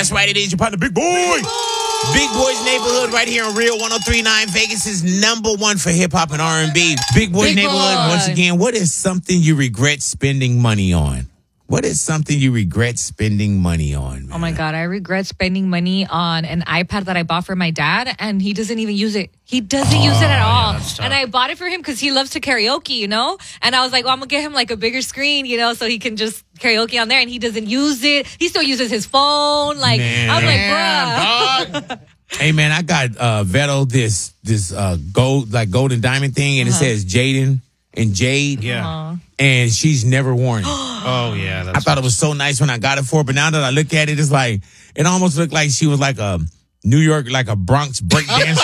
That's right, it is your partner, Big Boy. Big Boy's Neighborhood right here on Real 103.9, Vegas' #1 for hip-hop and R&B. Big Boy's Neighborhood, once again, what is something you regret spending money on? What is something you regret spending money on, man? Oh, my God. I regret spending money on an iPad that I bought for my dad, and he doesn't even use it. He doesn't use it at all. And I bought it for him because he loves to karaoke, you know? And I was like, well, I'm going to get him like a bigger screen, you know, so he can just karaoke on there. And he doesn't use it. He still uses his phone. Like, Man. I'm like, bruh. Hey, man, I got Vetto this gold and diamond thing, and it says Jaden and Jade. Yeah. And she's never worn it. Oh, yeah. I thought it was so nice when I got it for her, but now that I look at it, it's like, it almost looked like she was like a New York, like a Bronx break dancer.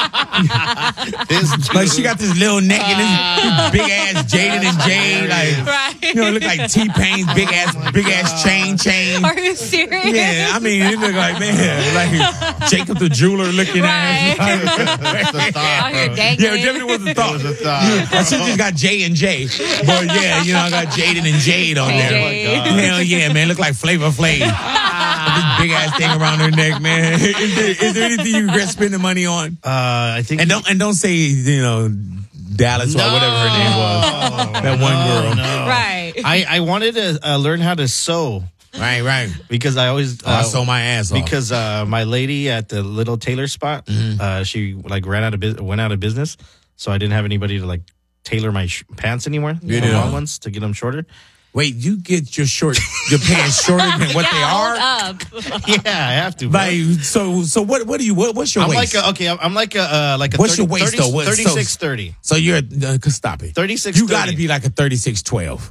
Like she got this little neck and this big ass Jaden and Jade, like, Right. you know, it look like T-Pain's big ass chain. Are you serious? Yeah, I mean, it look like, man, like Jacob the jeweler looking Right. That's Out here the dangling. Yeah, it definitely was a thought. It was a thought. I should just got J and J, but yeah, you know, I got Jaden and Jade on there. Jade. Hell yeah, man, look like Flavor Flav. This big ass thing around her neck, man. Is there anything you regret spending money on? I think. And don't say, you know, Dallas or whatever her name was. That one girl. No. Right. I wanted to learn how to sew. Right. Because I always I sew my ass off. because my lady at the little tailor spot, she like went out of business, so I didn't have anybody to like tailor my pants anymore. You The did. long ones to get them shorter. Wait, you get your pants shorter than what they are? Hold up. Yeah, I have to. bro. Like, so what do you, what's your I'm waist? I'm like a What's your waist, though? What- 36-30. So you're, stop it. 36, You got to be like a 36-12.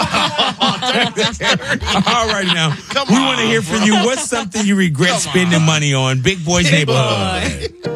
All right, now. Come we on, want to hear from bro. you. What's something you regret spending money on? Big Boy's Neighborhood. Boy.